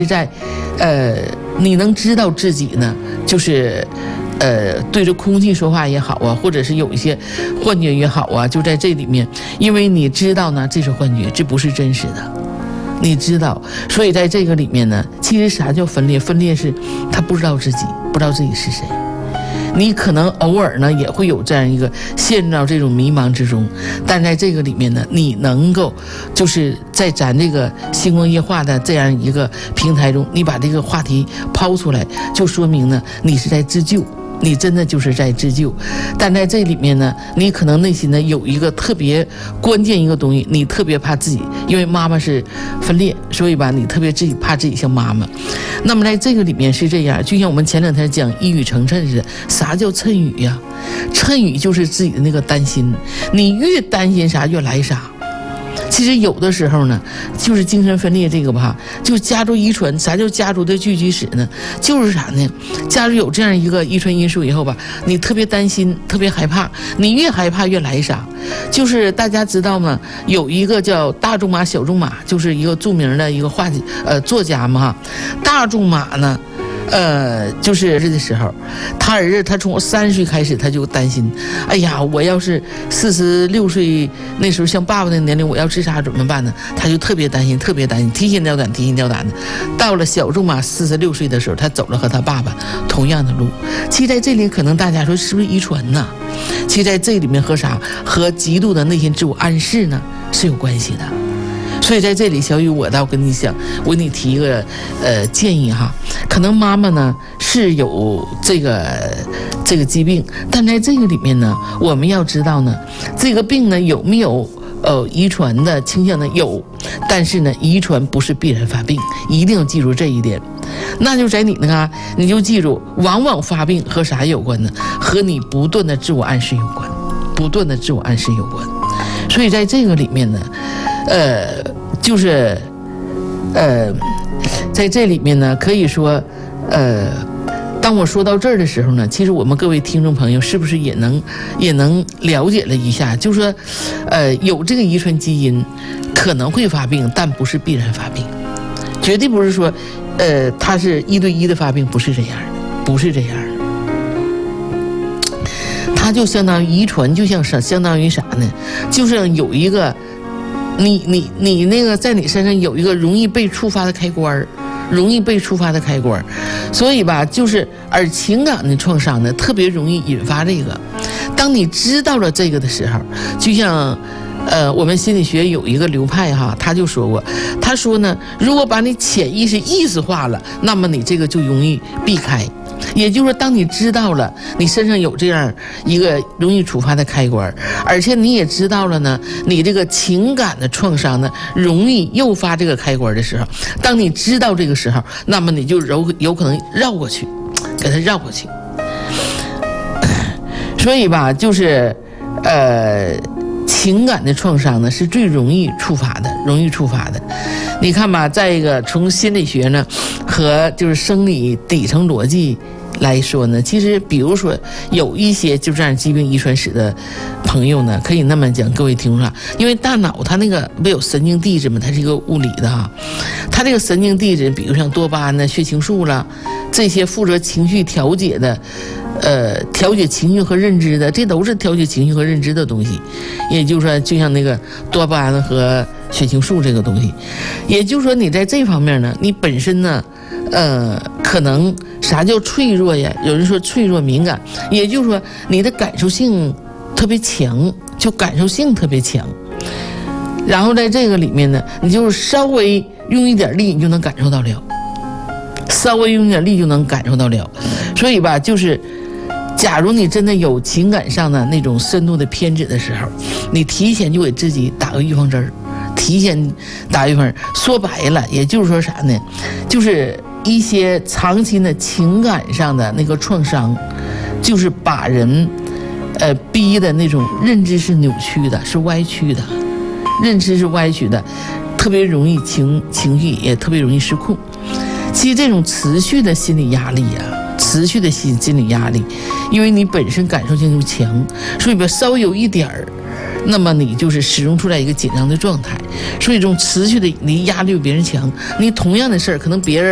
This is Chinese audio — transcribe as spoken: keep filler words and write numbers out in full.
在，呃，你能知道自己呢，就是，呃，对着空气说话也好啊，或者是有一些幻觉也好啊，就在这里面，因为你知道呢，这是幻觉，这不是真实的，你知道，所以在这个里面呢，其实啥叫分裂？分裂是他不知道自己，不知道自己是谁。你可能偶尔呢也会有这样一个陷入到这种迷茫之中，但在这个里面呢，你能够就是在咱这个星光夜话的这样一个平台中，你把这个话题抛出来，就说明呢你是在自救，你真的就是在自救。但在这里面呢，你可能内心呢有一个特别关键一个东西，你特别怕自己，因为妈妈是分裂，所以吧，你特别自己怕自己像妈妈。那么在这个里面是这样，就像我们前两天讲一语成谶似的，啥叫谶语呀？谶语就是自己的那个担心，你越担心啥越来啥。其实有的时候呢，就是精神分裂这个吧，就家族遗传。啥叫家族的聚集史呢？就是啥呢？家族有这样一个遗传因素以后吧，你特别担心，特别害怕，你越害怕越来啥。就是大家知道吗？有一个叫大仲马、小仲马，就是一个著名的一个画呃作家嘛。大仲马呢，呃，就是这个时候，他儿子他从三十岁开始他就担心，哎呀，我要是四十六岁那时候像爸爸的年龄，我要自杀怎么办呢？他就特别担心，特别担心，提心吊胆，提心吊胆的。到了小仲马四十六岁的时候，他走了和他爸爸同样的路。其实在这里，可能大家说是不是遗传呢？其实在这里面和啥？和极度的内心自我暗示呢是有关系的。所以在这里，小雨，我倒跟你讲，我给你提一个呃建议哈，可能妈妈呢是有这个这个疾病，但在这个里面呢，我们要知道呢，这个病呢有没有呃遗传的倾向呢？有，但是呢，遗传不是必然发病，一定要记住这一点。那就在你那个，你就记住，往往发病和啥有关呢？和你不断的自我暗示有关，不断的自我暗示有关。所以在这个里面呢，呃，就是，呃，在这里面呢，可以说，呃，当我说到这儿的时候呢，其实我们各位听众朋友是不是也能也能了解了一下？就是说，呃，有这个遗传基因可能会发病，但不是必然发病，绝对不是说，呃，它是一对一的发病，不是这样的，不是这样的。它就相当于遗传，就像啥，相当于啥呢？就是有一个。你你你那个在你身上有一个容易被触发的开关，容易被触发的开关，所以吧，就是而情感的创伤呢，特别容易引发这个。当你知道了这个的时候，就像，呃，我们心理学有一个流派哈，他就说过，他说呢，如果把你潜意识意识化了，那么你这个就容易避开。也就是说，当你知道了你身上有这样一个容易触发的开关，而且你也知道了呢，你这个情感的创伤呢容易诱发这个开关的时候，当你知道这个时候，那么你就有有可能绕过去，给它绕过去。所以吧，就是呃，情感的创伤呢是最容易触发的，容易触发的。你看吧，再一个从心理学呢和就是生理底层逻辑来说呢，其实比如说有一些就这样疾病遗传史的朋友呢，可以那么讲，各位听众，因为大脑它那个不有神经递质嘛，它是一个物理的哈，它这个神经递质，比如像多巴胺呢、血清素啦，这些负责情绪调节的。呃，调节情绪和认知的，这都是调节情绪和认知的东西。也就是说，就像那个多巴胺和血清素这个东西，也就是说，你在这方面呢，你本身呢，呃，可能啥叫脆弱呀？有人说脆弱敏感，也就是说你的感受性特别强，就感受性特别强。然后在这个里面呢，你就是稍微用一点力，你就能感受到了，稍微用一点力就能感受到了。所以吧，就是。假如你真的有情感上的那种深度的偏执的时候，你提前就给自己打个预防针，提前打预防针。说白了，也就是说啥呢？就是一些长期的情感上的那个创伤，就是把人，呃，逼的那种认知是扭曲的，是歪曲的，认知是歪曲的，特别容易情情绪也特别容易失控。其实这种持续的心理压力啊。持续的心心理压力，因为你本身感受性就强，所以吧稍微有一点儿，那么你就是使用出来一个紧张的状态，所以这种持续的你压力比别人强，你同样的事儿可能别人